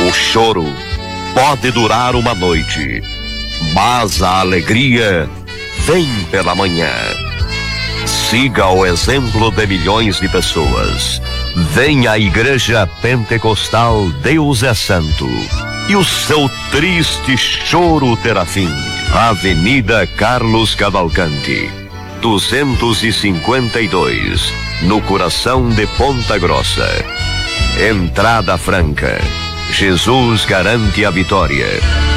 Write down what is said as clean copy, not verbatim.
O choro pode durar uma noite, mas a alegria vem pela manhã. Siga o exemplo de milhões de pessoas. Venha à Igreja Pentecostal Deus é Santo e o seu triste choro terá fim. Avenida Carlos Cavalcanti, 252, no coração de Ponta Grossa. Entrada franca. Jesus garante a vitória.